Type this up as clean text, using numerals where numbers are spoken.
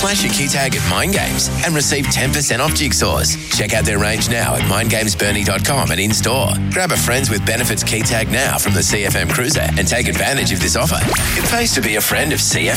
Flash your key tag at Mind Games and receive 10% off jigsaws. Check out their range now at mindgamesburnie.com and in-store. Grab a Friends with Benefits key tag now from the CFM Cruiser and take advantage of this offer. It pays to be a friend of CFM.